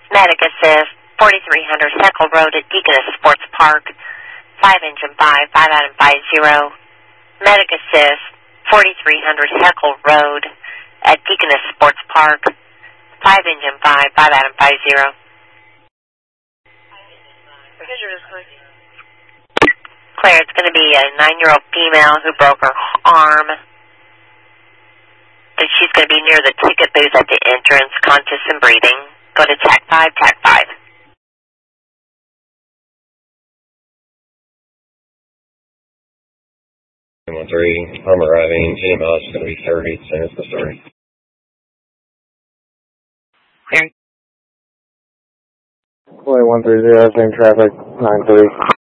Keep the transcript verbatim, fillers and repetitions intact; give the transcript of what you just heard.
Medic Assist, forty-three hundred Heckle Road at Deaconess Sports Park, five engine five, five Adam five zero. Medic Assist, forty-three hundred Heckle Road at Deaconess Sports Park, five engine five, five Adam five zero. Claire, it's going to be a nine-year-old female who broke her arm. And she's going to be near the ticket booth at the entrance, conscious and breathing. Go to TAC five, TAC five. one three, I'm arriving. G M L is going to be thirty, same as the story. Flight one three zero, same traffic, nine three.